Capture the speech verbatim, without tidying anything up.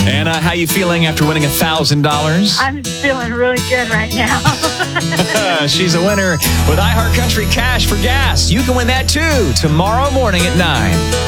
Anna, how you feeling after winning one thousand dollars? I'm feeling really good right now. She's a winner with iHeart Country Cash for gas. You can win that too tomorrow morning at nine.